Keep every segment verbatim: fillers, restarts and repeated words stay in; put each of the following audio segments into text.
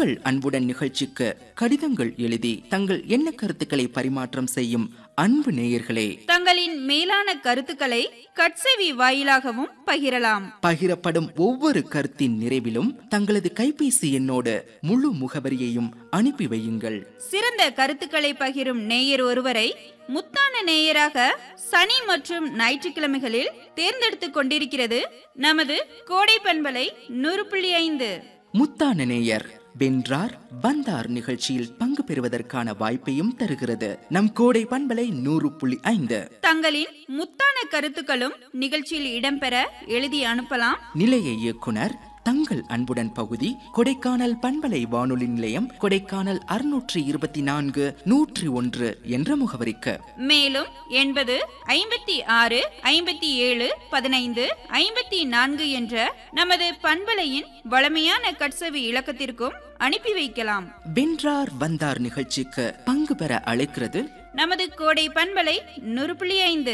தங்கள் அன்புடன் நிகழ்ச்சிக்கு கடிதங்கள் எழுதி தங்கள் எண்ண கருத்துக்களை பரிமாற்றம் செய்யும் அன்பு நேயர்களே, தங்களின் மேலான கருத்துக்களை கட்செவி வாயிலாகவும் பகிரலாம். பகிரப்படும் ஒவ்வொரு கருத்தின் நிறைவிலும் தங்களது கைபேசி எண்ணோடு முழு முகவரியையும் அனுப்பி வையுங்கள். சிறந்த கருத்துக்களை பகிரும் நேயர் ஒருவரை முத்தான நேயராக சனி மற்றும் ஞாயிற்றுக்கிழமைகளில் தேர்ந்தெடுத்துக் கொண்டிருக்கிறது நமது கோடை பண்பலை நூறு புள்ளி ஐந்து. முத்தான நேயர் வென்றார் வந்தார் நிகழ்ச்சியில் பங்கு பெறுவதற்கான வாய்ப்பையும் தருகிறது நம் கோடை பண்பலை நூறு புள்ளி ஐந்து. தங்களின் முத்தான கருத்துக்களும் நிகழ்ச்சியில் இடம்பெற எழுதி அனுப்பலாம். நிலைய இயக்குனர் தங்கள் அன்புடன் பகுதி, கொடைக்கானல் பண்பலை வானொலி நிலையம், கொடைக்கானல் அறுநூற்றி இருபத்தி நான்கு நூற்றி ஒன்று என்ற முகவரிக்கு. மேலும் எண்பது ஐம்பத்தி ஆறு ஐம்பத்தி ஏழு பதினைந்து ஐம்பத்தி நான்கு என்ற நமது பண்பலையின் வளமையான கட்செவி இலக்கத்திற்கும் அனுப்பி வைக்கலாம். வென்றார் வந்தார் நிகழ்ச்சிக்கு பங்கு பெற அழைக்கிறது நமது கோடை பண்பலை நூறு புள்ளி ஐந்து.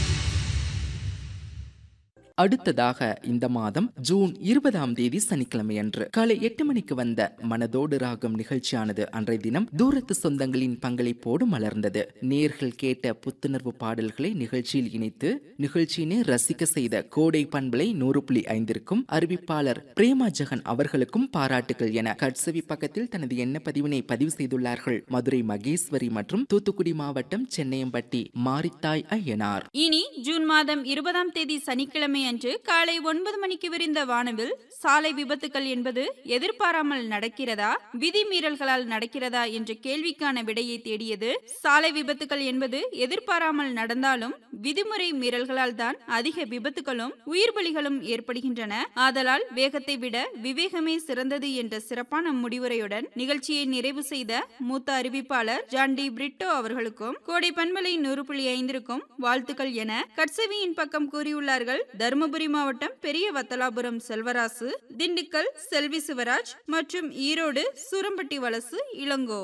அடுத்ததாக இந்த மாதம் ஜூன் இருபதாம் தேதி சனிக்கிழமை அன்று காலை எட்டு மணிக்கு வந்த மனதோடு ராகம் நிகழ்ச்சியானது அன்றைய தினம் தூரத்து சொந்தங்களின் பங்களிப்போடு மலர்ந்தது. நேர்கள் கேட்ட புத்துணர்வு பாடல்களை நிகழ்ச்சியில் இணைத்து நிகழ்ச்சியினை ரசிக்க செய்த கோடை பண்பலை நூறு புள்ளி ஐந்திற்கும் அறிவிப்பாளர் பிரேமா ஜெகன் அவர்களுக்கும் பாராட்டுகள் என கட்செவி பக்கத்தில் தனது எண்ண பதிவினை பதிவு செய்துள்ளார்கள் மதுரை மகேஸ்வரி மற்றும் தூத்துக்குடி மாவட்டம் சென்னையம்பட்டி மாரித்தாய் ஐயனார். இனி ஜூன் மாதம் இருபதாம் தேதி சனிக்கிழமை அன்று காலை ஒன்பது மணிக்கு விரிந்த வானவில் சாலை விபத்துக்கள் என்பது எதிர்பாராமல் நடக்கிறதா, விதிமீறல்களால் நடக்கிறதா என்ற கேள்விக்கான விடையை தேடியது. சாலை விபத்துக்கள் என்பது எதிர்பாராமல் நடந்தாலும் விதிமுறை மீறல்களால் தான் அதிக விபத்துகளும் உயிர் பலிகளும் ஏற்படுகின்றன. ஆதலால் வேகத்தை விட விவேகமே சிறந்தது என்ற சிறப்பான முடிவுரையுடன் நிகழ்ச்சியை நிறைவு செய்த மூத்த அறிவிப்பாளர் ஜான்டி பிரிட்டோ அவர்களுக்கும் கோடை பண்பலை நூறு புள்ளி ஐந்திற்கும் வாழ்த்துக்கள் என கட்செவியின் பக்கம் கூறியுள்ளார்கள் தருமபுரி மாவட்டம் பெரிய வத்தலாபுரம் செல்வராசு, திண்டுக்கல் செல்வி சிவராஜ் மற்றும் ஈரோடு சூரம்பட்டி வலசு இளங்கோ.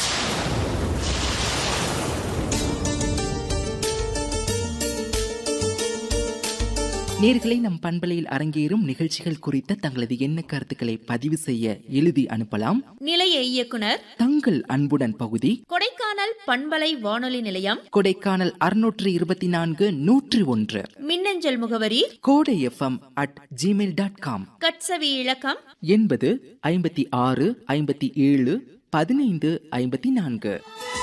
நேர்களை நம் பண்பலையில் அரங்கேறும் நிகழ்ச்சிகள் குறித்த தங்களது எண்ண கருத்துக்களை பதிவு செய்ய எழுதி அனுப்பலாம். நிலைய இயக்குனர் தங்கள் அன்புடன் பகுதி, கொடைக்கானல் பண்பலை வானொலி நிலையம், கொடைக்கானல் அறுநூற்று இருபத்தி நான்கு நூற்றி ஒன்று. மின்னஞ்சல் முகவரி கோடை FM at Gmail dot com. கட்செவி இலக்கம் எண்பது ஐம்பத்தி ஆறு ஐம்பத்தி ஏழு பதினைந்து ஐம்பத்தி நான்கு.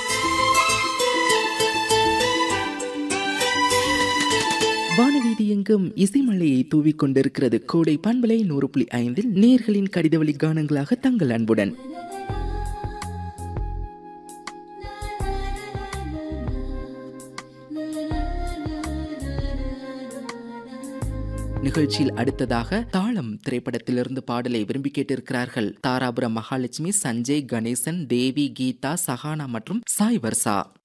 வானவீதி எங்கும் இசைமலையை தூவிக் கொண்டிருக்கிறது கோடை பண்பலை நூறு புள்ளி ஐந்தில் நேர்களின் கடிதவழி கானங்களாக தங்கள் அன்புடன். நிகழ்ச்சியில் அடுத்ததாக தாளம் திரைப்படத்திலிருந்து பாடலை விரும்பி கேட்டிருக்கிறார்கள் தாராபுரம் மகாலட்சுமி, சஞ்சய், கணேசன், தேவி, கீதா, சஹானா மற்றும் சாய் வர்சா.